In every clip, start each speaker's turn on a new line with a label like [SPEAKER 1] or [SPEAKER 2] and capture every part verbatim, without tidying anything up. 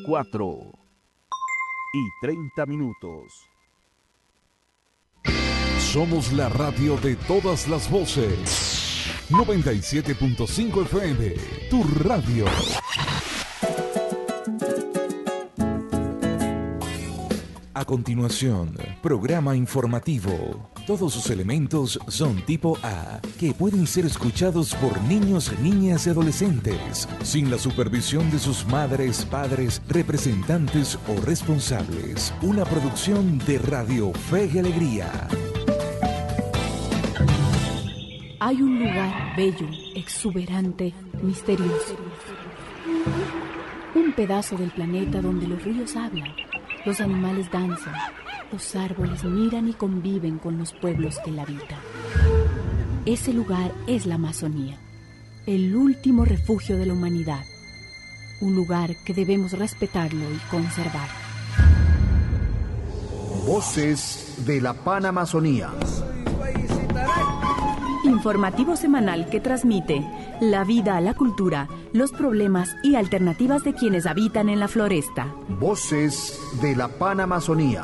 [SPEAKER 1] cuatro y treinta minutos.
[SPEAKER 2] Somos la radio de todas las voces. noventa y siete punto cinco F M, tu radio. A continuación, programa informativo. Todos sus elementos son tipo A, que pueden ser escuchados por niños, niñas y adolescentes, sin la supervisión de sus madres, padres, representantes o responsables. Una producción de Radio Fe y Alegría.
[SPEAKER 3] Hay un lugar bello, exuberante, misterioso. Un pedazo del planeta donde los ríos hablan. Los animales danzan, los árboles miran y conviven con los pueblos que la habitan. Ese lugar es la Amazonía, el último refugio de la humanidad. Un lugar que debemos respetarlo y conservar.
[SPEAKER 4] Voces de la Panamazonía.
[SPEAKER 3] Informativo semanal que transmite la vida, la cultura, los problemas y alternativas de quienes habitan en la floresta.
[SPEAKER 4] Voces de la Panamazonía.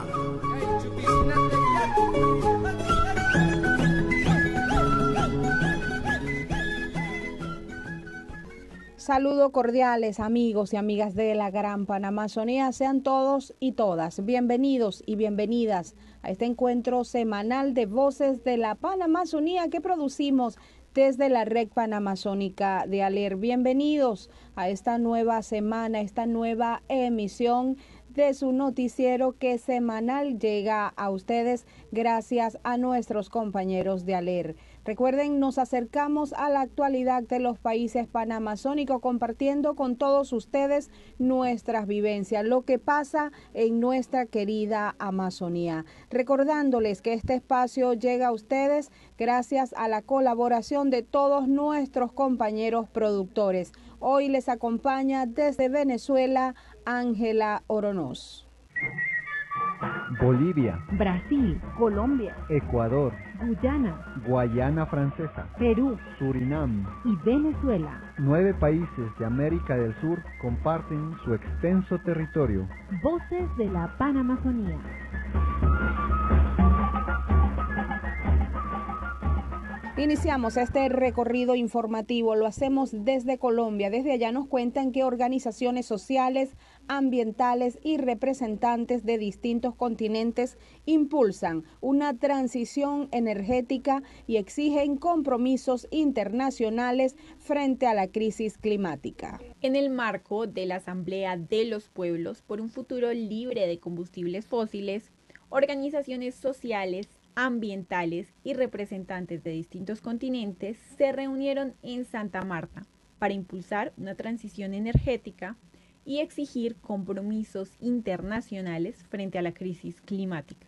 [SPEAKER 5] Saludos cordiales, amigos y amigas de la Gran Panamazonía. Sean todos y todas bienvenidos y bienvenidas a este encuentro semanal de Voces de la Panamazonía que producimos desde la Red Panamazónica de ALER. Bienvenidos a esta nueva semana, esta nueva emisión de su noticiero que semanal llega a ustedes gracias a nuestros compañeros de ALER. Recuerden, nos acercamos a la actualidad de los países panamazónicos compartiendo con todos ustedes nuestras vivencias, lo que pasa en nuestra querida Amazonía. Recordándoles que este espacio llega a ustedes gracias a la colaboración de todos nuestros compañeros productores. Hoy les acompaña desde Venezuela Ángela Oronoz.
[SPEAKER 6] Bolivia,
[SPEAKER 7] Brasil, Colombia,
[SPEAKER 6] Ecuador,
[SPEAKER 7] Guyana,
[SPEAKER 6] Guayana Francesa,
[SPEAKER 7] Perú,
[SPEAKER 6] Surinam
[SPEAKER 7] y Venezuela.
[SPEAKER 6] Nueve países de América del Sur comparten su extenso territorio.
[SPEAKER 7] Voces de la Panamazonía.
[SPEAKER 5] Iniciamos este recorrido informativo, lo hacemos desde Colombia. Desde allá nos cuentan que organizaciones sociales, ambientales y representantes de distintos continentes impulsan una transición energética y exigen compromisos internacionales frente a la crisis climática.
[SPEAKER 8] En el marco de la Asamblea de los Pueblos por un futuro libre de combustibles fósiles, organizaciones sociales, ambientales y representantes de distintos continentes se reunieron en Santa Marta para impulsar una transición energética y exigir compromisos internacionales frente a la crisis climática.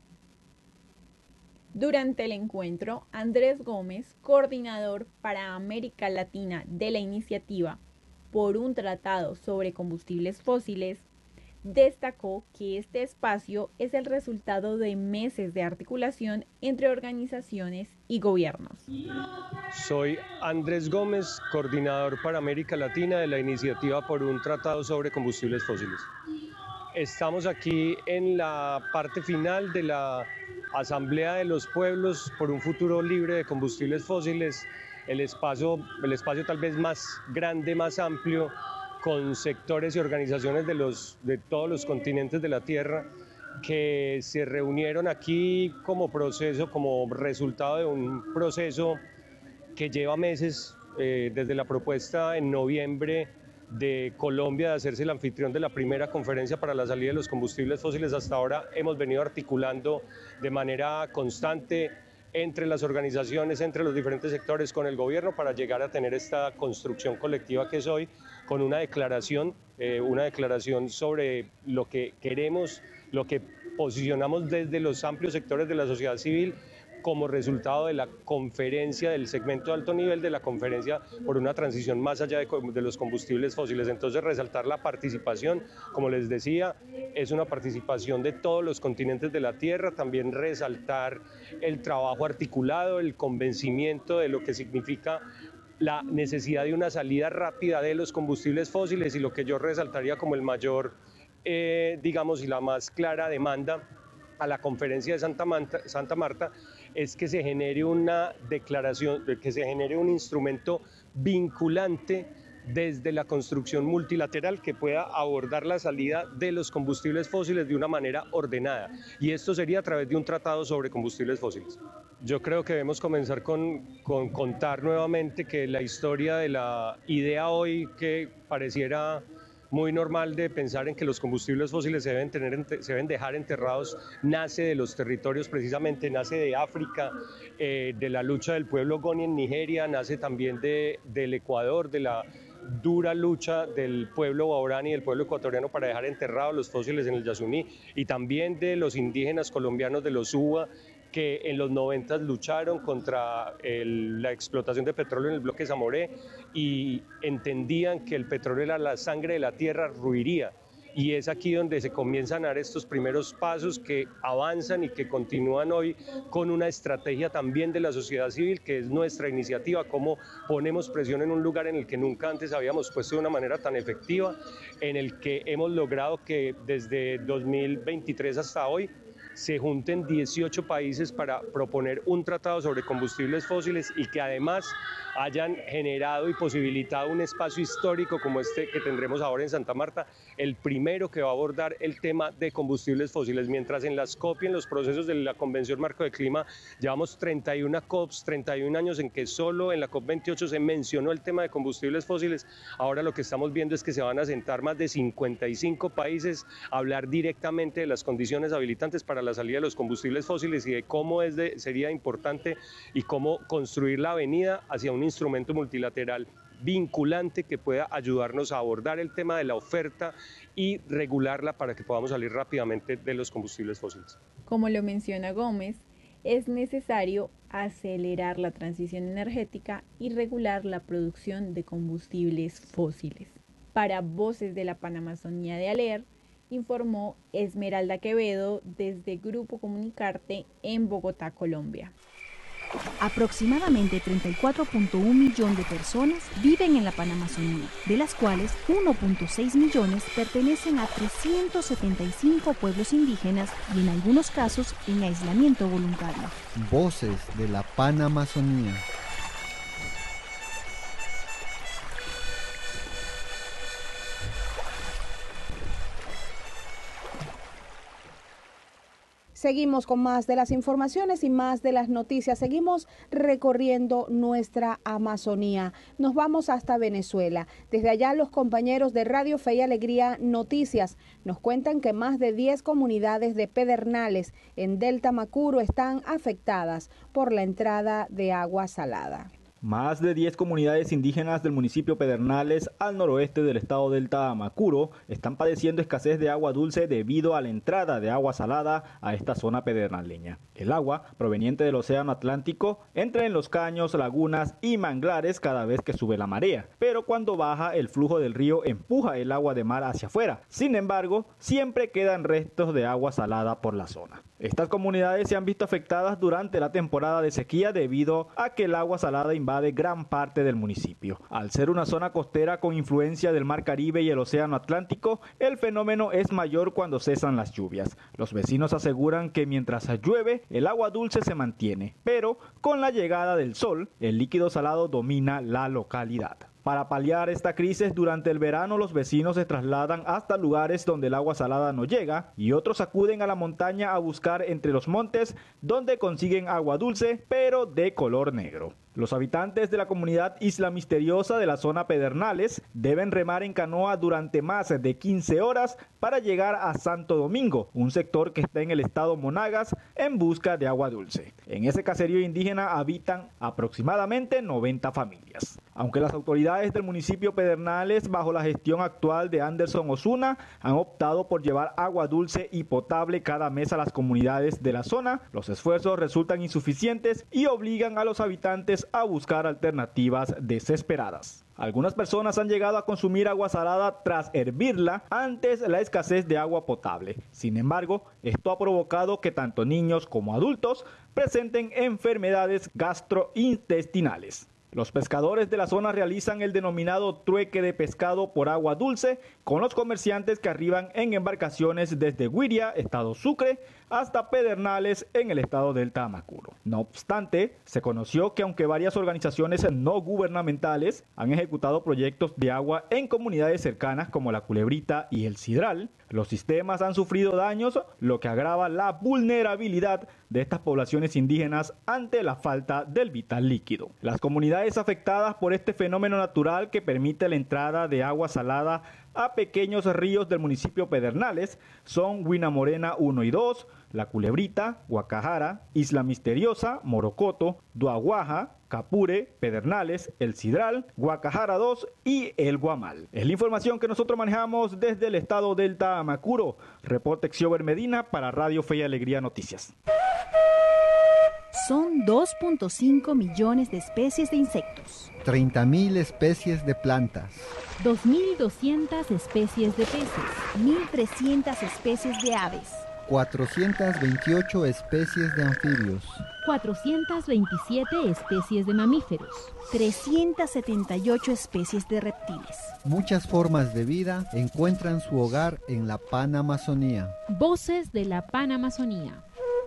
[SPEAKER 8] Durante el encuentro, Andrés Gómez, coordinador para América Latina de la Iniciativa por un Tratado sobre Combustibles Fósiles, destacó que este espacio es el resultado de meses de articulación entre organizaciones y gobiernos.
[SPEAKER 9] Soy Andrés Gómez, coordinador para América Latina de la Iniciativa por un Tratado sobre Combustibles Fósiles. Estamos aquí en la parte final de la Asamblea de los Pueblos por un futuro libre de combustibles fósiles, el espacio, el espacio tal vez más grande, más amplio, con sectores y organizaciones de, los, de todos los continentes de la Tierra que se reunieron aquí como proceso, como resultado de un proceso que lleva meses, eh, desde la propuesta en noviembre de Colombia de hacerse el anfitrión de la primera conferencia para la salida de los combustibles fósiles. Hasta ahora hemos venido articulando de manera constante entre las organizaciones, entre los diferentes sectores, con el gobierno, para llegar a tener esta construcción colectiva que es hoy, con una declaración, eh, una declaración sobre lo que queremos, lo que posicionamos desde los amplios sectores de la sociedad civil como resultado de la conferencia del segmento de alto nivel, de la conferencia por una transición más allá de, de los combustibles fósiles. Entonces, resaltar la participación, como les decía, es una participación de todos los continentes de la Tierra, también resaltar el trabajo articulado, el convencimiento de lo que significa la necesidad de una salida rápida de los combustibles fósiles y lo que yo resaltaría como el mayor, eh, digamos, y la más clara demanda a la conferencia de Santa Marta, Santa Marta es que se genere una declaración, que se genere un instrumento vinculante desde la construcción multilateral que pueda abordar la salida de los combustibles fósiles de una manera ordenada. Y esto sería a través de un tratado sobre combustibles fósiles. Yo creo que debemos comenzar con, con contar nuevamente que la historia de la idea hoy que pareciera muy normal de pensar en que los combustibles fósiles se deben, tener, se deben dejar enterrados, nace de los territorios precisamente, nace de África, eh, de la lucha del pueblo Goni en Nigeria, nace también de, del Ecuador, de la dura lucha del pueblo guaraní y del pueblo ecuatoriano para dejar enterrados los fósiles en el Yasuní, y también de los indígenas colombianos de los Uba, que en los noventas lucharon contra el, la explotación de petróleo en el bloque Zamoré y entendían que el petróleo era la sangre de la tierra, ruiría. Y es aquí donde se comienzan a dar estos primeros pasos que avanzan y que continúan hoy con una estrategia también de la sociedad civil, que es nuestra iniciativa, cómo ponemos presión en un lugar en el que nunca antes habíamos puesto de una manera tan efectiva, en el que hemos logrado que desde dos mil veintitrés hasta hoy se junten dieciocho países para proponer un tratado sobre combustibles fósiles y que además hayan generado y posibilitado un espacio histórico como este que tendremos ahora en Santa Marta, el primero que va a abordar el tema de combustibles fósiles. Mientras en las COP y en los procesos de la Convención Marco de Clima llevamos treinta y una COPs, treinta y un años en que solo en la COP veintiocho se mencionó el tema de combustibles fósiles, ahora lo que estamos viendo es que se van a sentar más de cincuenta y cinco países a hablar directamente de las condiciones habilitantes para la salida de los combustibles fósiles y de cómo es de, sería importante y cómo construir la avenida hacia un instrumento multilateral vinculante que pueda ayudarnos a abordar el tema de la oferta y regularla para que podamos salir rápidamente de los combustibles fósiles.
[SPEAKER 8] Como lo menciona Gómez, es necesario acelerar la transición energética y regular la producción de combustibles fósiles. Para Voces de la Panamazonía de Aler, informó Esmeralda Quevedo desde Grupo Comunicarte en Bogotá, Colombia.
[SPEAKER 3] Aproximadamente treinta y cuatro punto uno millones de personas viven en la Panamazonía, de las cuales uno punto seis millones pertenecen a trescientos setenta y cinco pueblos indígenas y en algunos casos en aislamiento voluntario.
[SPEAKER 10] Voces de la Panamazonía.
[SPEAKER 5] Seguimos con más de las informaciones y más de las noticias. Seguimos recorriendo nuestra Amazonía. Nos vamos hasta Venezuela. Desde allá los compañeros de Radio Fe y Alegría Noticias nos cuentan que más de diez comunidades de Pedernales en Delta Macuro están afectadas por la entrada de agua salada.
[SPEAKER 11] Más de diez comunidades indígenas del municipio Pedernales, al noroeste del estado Delta Macuro, están padeciendo escasez de agua dulce debido a la entrada de agua salada a esta zona pedernaleña. El agua, proveniente del océano Atlántico, entra en los caños, lagunas y manglares cada vez que sube la marea, pero cuando baja el flujo del río empuja el agua de mar hacia afuera. Sin embargo, siempre quedan restos de agua salada por la zona. Estas comunidades se han visto afectadas durante la temporada de sequía debido a que el agua salada invade gran parte del municipio. Al ser una zona costera con influencia del Mar Caribe y el Océano Atlántico, el fenómeno es mayor cuando cesan las lluvias. Los vecinos aseguran que mientras llueve, el agua dulce se mantiene, pero con la llegada del sol, el líquido salado domina la localidad. Para paliar esta crisis, durante el verano los vecinos se trasladan hasta lugares donde el agua salada no llega y otros acuden a la montaña a buscar entre los montes donde consiguen agua dulce, pero de color negro. Los habitantes de la comunidad Isla Misteriosa de la zona Pedernales deben remar en canoa durante más de quince horas para llegar a Santo Domingo, un sector que está en el estado Monagas, en busca de agua dulce. En ese caserío indígena habitan aproximadamente noventa familias. Aunque las autoridades del municipio Pedernales, bajo la gestión actual de Anderson Osuna, han optado por llevar agua dulce y potable cada mes a las comunidades de la zona, los esfuerzos resultan insuficientes y obligan a los habitantes a buscar alternativas desesperadas. Algunas personas han llegado a consumir agua salada tras hervirla antes la escasez de agua potable. Sin embargo, esto ha provocado que tanto niños como adultos presenten enfermedades gastrointestinales. Los pescadores de la zona realizan el denominado trueque de pescado por agua dulce con los comerciantes que arriban en embarcaciones desde Güiria, estado Sucre, hasta Pedernales en el estado del Tamacuro. No obstante, se conoció que aunque varias organizaciones no gubernamentales han ejecutado proyectos de agua en comunidades cercanas como La Culebrita y El Sidral, los sistemas han sufrido daños, lo que agrava la vulnerabilidad de estas poblaciones indígenas ante la falta del vital líquido. Las comunidades afectadas por este fenómeno natural que permite la entrada de agua salada a pequeños ríos del municipio Pedernales son Huina Morena uno y dos, La Culebrita, Guacajara, Isla Misteriosa, Morocoto, Duaguaja, Capure, Pedernales, El Sidral, Guacajara dos y El Guamal. Es la información que nosotros manejamos desde el estado del Tamacuro. Reporte Xiober Medina para Radio Fe y Alegría Noticias.
[SPEAKER 3] Son dos punto cinco millones de especies de insectos,
[SPEAKER 10] treinta mil especies de plantas,
[SPEAKER 7] dos mil doscientas especies de peces,
[SPEAKER 3] mil trescientas especies de aves,
[SPEAKER 10] cuatrocientas veintiocho especies de anfibios,
[SPEAKER 7] cuatrocientas veintisiete especies de mamíferos,
[SPEAKER 3] trescientas setenta y ocho especies de reptiles.
[SPEAKER 10] Muchas formas de vida encuentran su hogar en la Panamazonía.
[SPEAKER 7] Voces de la Panamazonía.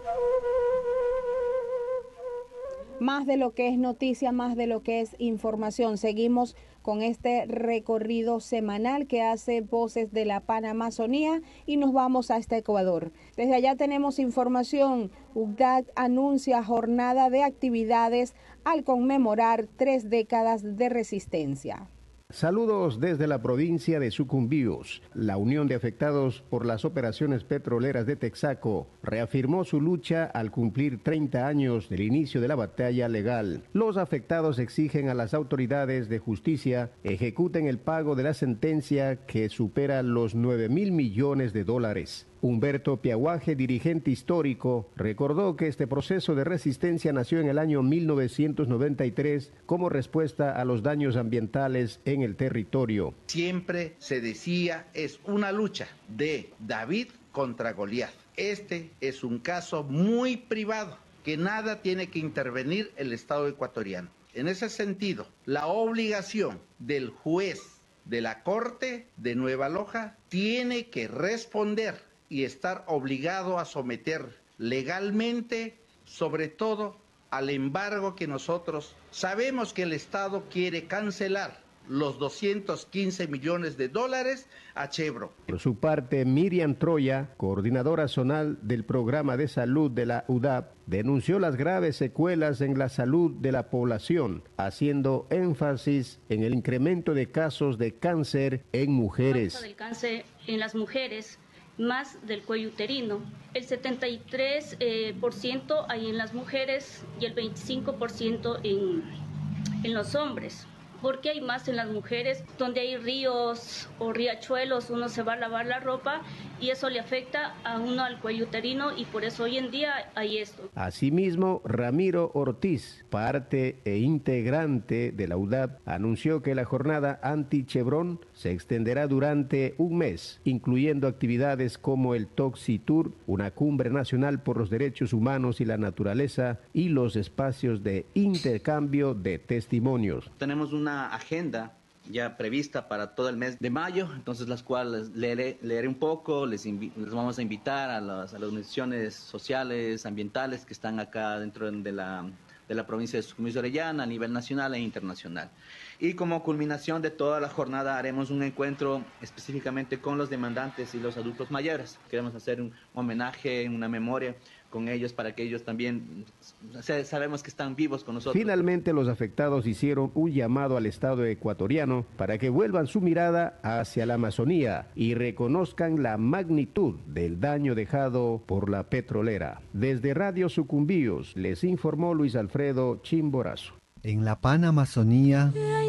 [SPEAKER 5] Más de lo que es noticia, más de lo que es información. Seguimos con este recorrido semanal que hace Voces de la Panamazonía y nos vamos hasta Ecuador. Desde allá tenemos información. U C D A C anuncia jornada de actividades al conmemorar tres décadas de resistencia.
[SPEAKER 12] Saludos desde la provincia de Sucumbíos. La Unión de Afectados por las Operaciones Petroleras de Texaco reafirmó su lucha al cumplir treinta años del inicio de la batalla legal. Los afectados exigen a las autoridades de justicia ejecuten el pago de la sentencia que supera los nueve mil millones de dólares. Humberto Piaguaje, dirigente histórico, recordó que este proceso de resistencia nació en el año mil novecientos noventa y tres como respuesta a los daños ambientales en el territorio.
[SPEAKER 13] Siempre se decía, es una lucha de David contra Goliat. Este es un caso muy privado, que nada tiene que intervenir el Estado ecuatoriano. En ese sentido, la obligación del juez de la Corte de Nueva Loja tiene que responder y estar obligado a someter legalmente, sobre todo, al embargo que nosotros sabemos que el Estado quiere cancelar los doscientos quince millones de dólares a Chevron.
[SPEAKER 12] Por su parte, Miriam Troya, coordinadora zonal del programa de salud de la U D A P, denunció las graves secuelas en la salud de la población, haciendo énfasis en el incremento de casos de cáncer en mujeres.
[SPEAKER 14] El cáncer en las mujeres, más del cuello uterino. El setenta y tres por ciento eh, hay en las mujeres y el veinticinco por ciento en, en los hombres. ¿Por qué hay más en las mujeres? Donde hay ríos o riachuelos, uno se va a lavar la ropa y eso le afecta a uno al cuello uterino y por eso hoy en día hay esto.
[SPEAKER 12] Asimismo, Ramiro Ortiz, parte e integrante de la U D A P, anunció que la jornada anti-Chevron se extenderá durante un mes, incluyendo actividades como el Toxitour, una cumbre nacional por los derechos humanos y la naturaleza y los espacios de intercambio de testimonios.
[SPEAKER 15] Tenemos una agenda ya prevista para todo el mes de mayo, entonces las cuales leeré, leeré un poco, les, les vamos a invitar a las, a las organizaciones sociales, ambientales que están acá dentro de la, de la provincia de Sucumbíos de Orellana a nivel nacional e internacional. Y como culminación de toda la jornada haremos un encuentro específicamente con los demandantes y los adultos mayores. Queremos hacer un homenaje, una memoria con ellos para que ellos también, sabemos que están vivos con nosotros.
[SPEAKER 12] Finalmente, los afectados hicieron un llamado al Estado ecuatoriano para que vuelvan su mirada hacia la Amazonía y reconozcan la magnitud del daño dejado por la petrolera. Desde Radio Sucumbíos les informó Luis Alfredo Chimborazo.
[SPEAKER 10] En la Panamazonía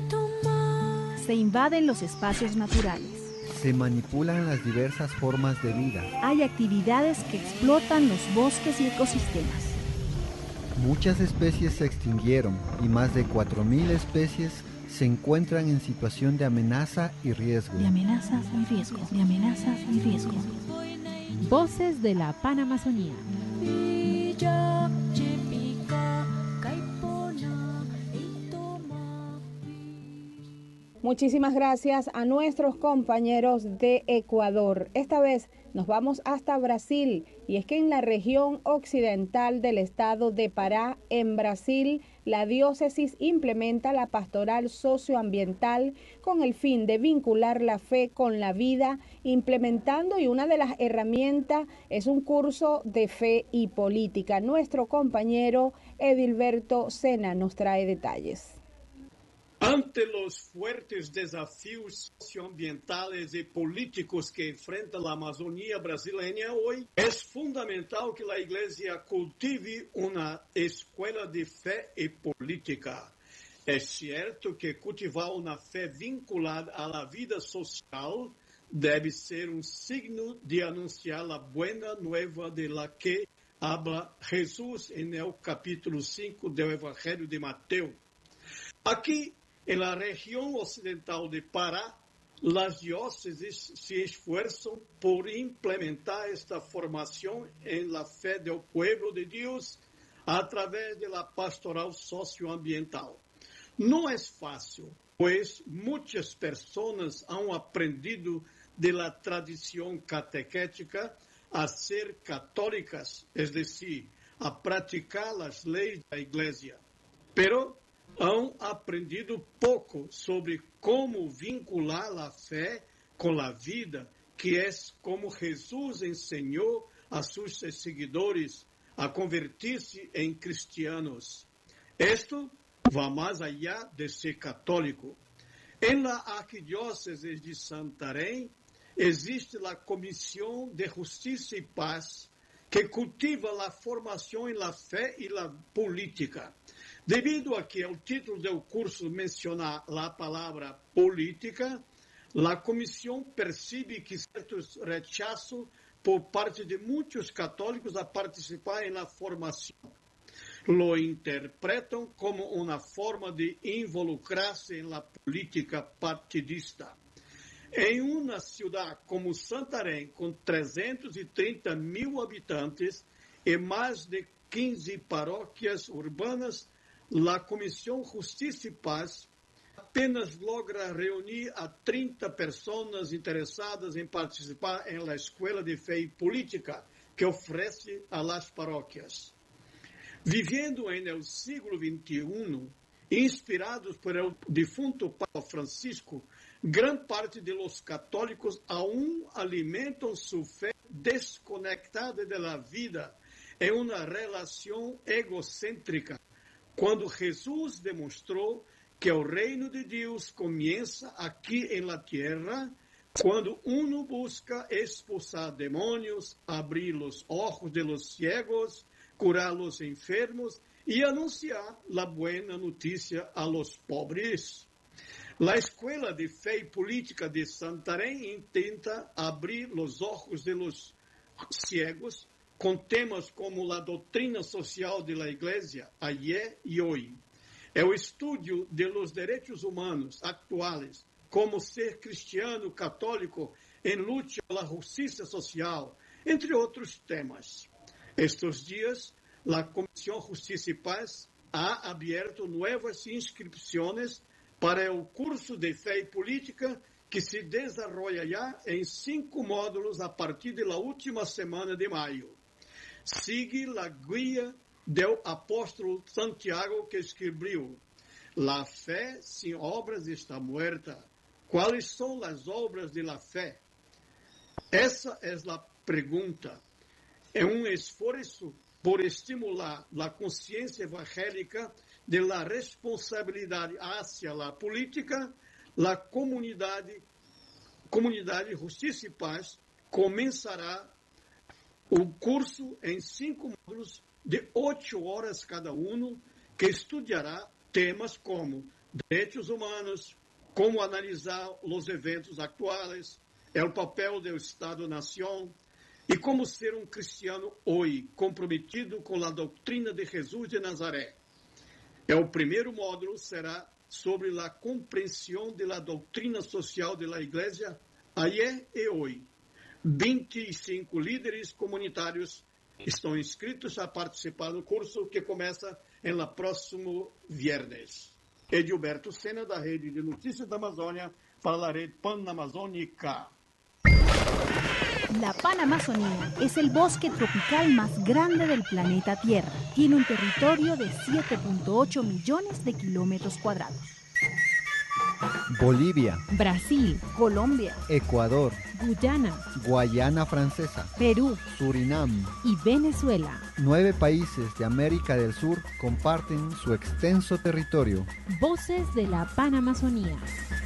[SPEAKER 3] se invaden los espacios naturales.
[SPEAKER 10] Se manipulan las diversas formas de vida.
[SPEAKER 3] Hay actividades que explotan los bosques y ecosistemas.
[SPEAKER 10] Muchas especies se extinguieron y más de cuatro mil especies se encuentran en situación de amenaza y riesgo.
[SPEAKER 3] De amenazas y riesgos, de amenazas y riesgos.
[SPEAKER 7] Voces de la Panamazonía.
[SPEAKER 5] Muchísimas gracias a nuestros compañeros de Ecuador. Esta vez nos vamos hasta Brasil, y es que en la región occidental del estado de Pará, en Brasil, la diócesis implementa la pastoral socioambiental con el fin de vincular la fe con la vida, implementando, y una de las herramientas es un curso de fe y política. Nuestro compañero Edilberto Sena nos trae detalles.
[SPEAKER 16] Ante los fuertes desafíos socioambientales y políticos que enfrenta la Amazonía brasileña hoy, es fundamental que la Iglesia cultive una escuela de fe y política. Es cierto que cultivar una fe vinculada a la vida social debe ser un signo de anunciar la buena nueva de la que habla Jesús en el capítulo cinco del Evangelio de Mateo. Aquí, en la región occidental de Pará, las diócesis se esfuerzan por implementar esta formación en la fe del pueblo de Dios a través de la pastoral socioambiental. No es fácil, pues muchas personas han aprendido de la tradición catequética a ser católicas, es decir, a practicar las leyes de la Iglesia. Pero han aprendido pouco sobre como vincular a fé com a vida, que é como Jesus ensinou a seus seguidores a convertir-se em cristianos. Isto vai mais allá de ser católico. Em la Arquidiócese de Santarém, existe a Comissão de Justiça e Paz, que cultiva a formação em la fé e la política. Devido a que o título do curso menciona a palavra política, a comissão percebe que certo rechazo por parte de muitos católicos a participar na formação. Lo interpretam como uma forma de involucrar-se na política partidista. Em uma cidade como Santarém, com trezentos e trinta mil habitantes e mais de quinze paróquias urbanas, a Comissão Justiça e Paz apenas logra reunir a trinta pessoas interessadas em participar na Escola de Fé e Política que oferece a las paróquias. Vivendo em el século vinte e um, inspirados por el defunto Papa Francisco, gran parte de los católicos aún alimentam sua fé desconectada da vida em uma relação egocêntrica, quando Jesus demonstrou que o reino de Deus começa aqui em la tierra, quando uno busca expulsar demônios, abrir os olhos de los ciegos, curar los enfermos e anunciar la buena notícia a los pobres. La Escuela de Fé e Política de Santarém intenta abrir los ojos de los ciegos com temas como a doutrina social de la Iglesia, ayer e hoje. É o estudo de los direitos humanos atuais, como ser cristiano católico em luta pela justiça social, entre outros temas. Estes dias, a Comissão Justiça e Paz ha aberto novas inscrições para o curso de Fé e Política que se desenvolverá em cinco módulos a partir da última semana de maio. Sigue a guia do apóstolo Santiago, que escreveu: La fé sem obras está muerta. Quais são as obras de la fé? Essa é a pergunta. É um esforço por estimular a consciência evangélica de la responsabilidade hacia a política, a comunidade, comunidade Justiça e Paz começará o curso em cinco módulos de oito horas cada um, que estudará temas como direitos humanos, como analisar os eventos atuais, o papel do Estado-nação e como ser um cristiano hoje comprometido com a doutrina de Jesus de Nazaré. O primeiro módulo será sobre a compreensão da doutrina social da Igreja ayer e hoje. vinte e cinco líderes comunitários estão inscritos a participar do curso que começa no próximo viernes. Edilberto Sena, da Rede de Notícias da Amazônia, para la Red Panamazônica.
[SPEAKER 7] La Panamazonía es el bosque tropical más grande del planeta Tierra. Tiene un territorio de siete punto ocho millones de kilómetros cuadrados.
[SPEAKER 10] Bolivia,
[SPEAKER 7] Brasil, Colombia,
[SPEAKER 10] Ecuador,
[SPEAKER 7] Guyana,
[SPEAKER 10] Guayana Francesa,
[SPEAKER 7] Perú,
[SPEAKER 10] Surinam
[SPEAKER 7] y Venezuela.
[SPEAKER 10] Nueve países de América del Sur comparten su extenso territorio.
[SPEAKER 7] Voces de la Panamazonía.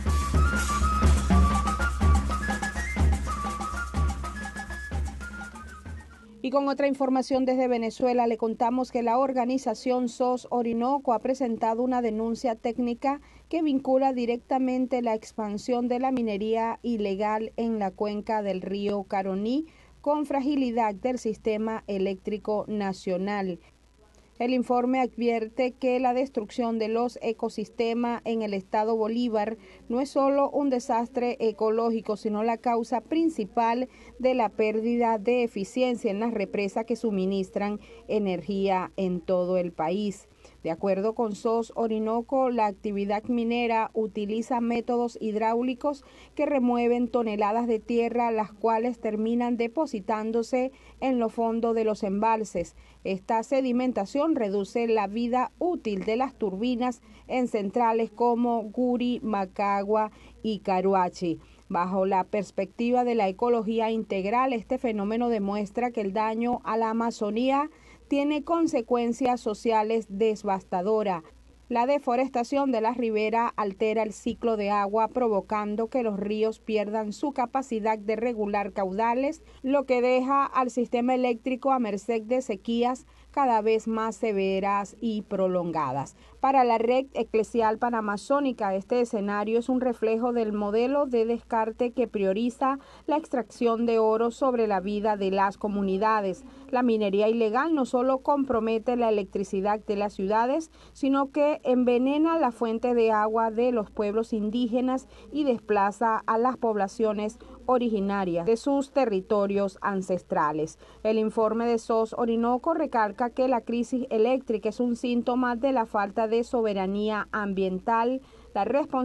[SPEAKER 5] Y con otra información desde Venezuela le contamos que la organización S O S Orinoco ha presentado una denuncia técnica que vincula directamente la expansión de la minería ilegal en la cuenca del río Caroní con fragilidad del sistema eléctrico nacional. El informe advierte que la destrucción de los ecosistemas en el estado Bolívar no es solo un desastre ecológico, sino la causa principal de la pérdida de eficiencia en las represas que suministran energía en todo el país. De acuerdo con S O S Orinoco, la actividad minera utiliza métodos hidráulicos que remueven toneladas de tierra, las cuales terminan depositándose en los fondos de los embalses. Esta sedimentación reduce la vida útil de las turbinas en centrales como Guri, Macagua y Caruachi. Bajo la perspectiva de la ecología integral, este fenómeno demuestra que el daño a la Amazonía tiene consecuencias sociales devastadoras. La deforestación de la ribera altera el ciclo de agua, provocando que los ríos pierdan su capacidad de regular caudales, lo que deja al sistema eléctrico a merced de sequías cada vez más severas y prolongadas. Para la Red Eclesial Panamazónica, este escenario es un reflejo del modelo de descarte que prioriza la extracción de oro sobre la vida de las comunidades. La minería ilegal no solo compromete la electricidad de las ciudades, sino que envenena la fuente de agua de los pueblos indígenas y desplaza a las poblaciones originarias de sus territorios ancestrales. El informe de S O S Orinoco recalca que la crisis eléctrica es un síntoma de la falta de soberanía ambiental, la responsabilidad